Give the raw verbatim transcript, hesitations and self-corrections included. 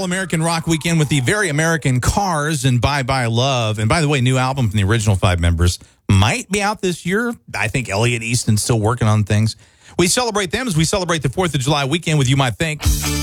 All-American Rock Weekend with the Very American Cars and Bye Bye Love. And by the way, new album from the original five members might be out this year. I think Elliot Easton's still working on things. We celebrate them as we celebrate the fourth of July weekend with You Might Think.